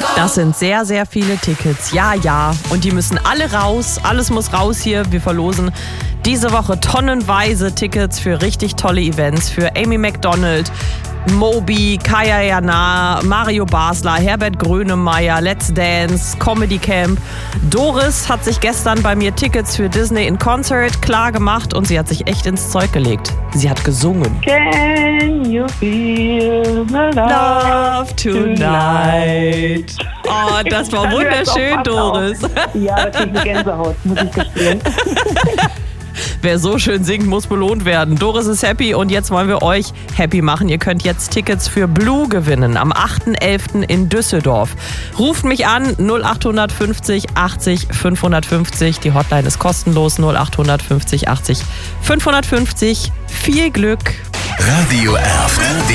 Das sind sehr, sehr viele Tickets. Ja. Und die müssen alle raus. Alles muss raus hier. Wir verlosen diese Woche tonnenweise Tickets für richtig tolle Events. Für Amy Macdonald, Moby, Kaya Jana, Mario Basler, Herbert Grönemeyer, Let's Dance, Comedy Camp. Doris hat sich gestern bei mir Tickets für Disney in Concert klar gemacht und sie hat sich echt ins Zeug gelegt. Sie hat gesungen. Can you feel the Love tonight. Oh, das war wunderschön, Doris. Ja, da krieg ich eine Gänsehaut, muss ich gestehen. Wer so schön singt, muss belohnt werden. Doris ist happy und jetzt wollen wir euch happy machen. Ihr könnt jetzt Tickets für Blue gewinnen am 8.11. in Düsseldorf. Ruft mich an 0850 80 550. Die Hotline ist kostenlos 0850 80 550. Viel Glück. Radio F.